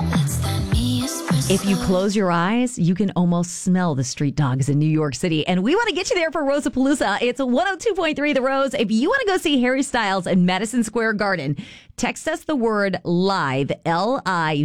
If you close your eyes, you can almost smell the street dogs in New York City. And we want to get you there for Rosapalooza. It's 102.3 The Rose. If you want to go see Harry Styles in Madison Square Garden, text us the word LIVE, LIVE.